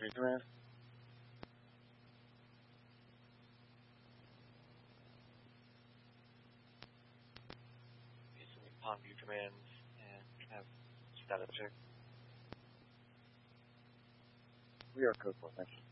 View command. Upon view commands and have status check. We are code 4, thank you.